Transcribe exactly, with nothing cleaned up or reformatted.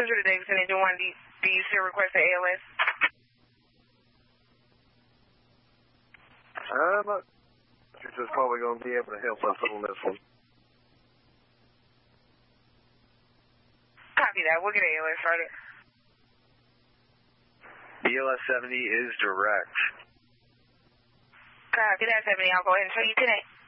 Central to Davidson Engine one, do you, do you still request the A L S? I'm not sure just probably going to be able to help us on this one. Copy that. We'll get A L S started. B L S seventy is direct. Copy that, seventy. I'll go ahead and show you today.